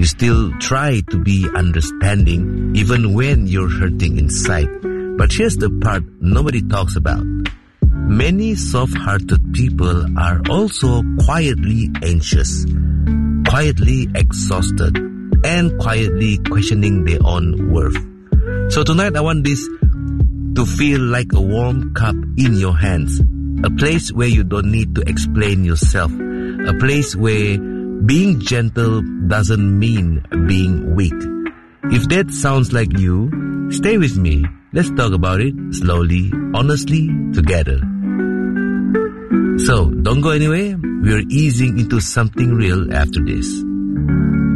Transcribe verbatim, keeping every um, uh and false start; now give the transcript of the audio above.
You still try to be understanding even when you're hurting inside. But here's the part nobody talks about. Many soft-hearted people are also quietly anxious, quietly exhausted, and quietly questioning their own worth. So tonight I want this to feel like a warm cup in your hands, a place where you don't need to explain yourself, a place where being gentle doesn't mean being weak. If that sounds like you, stay with me. Let's talk about it slowly, honestly, together. So, don't go anywhere. We're easing into something real after this.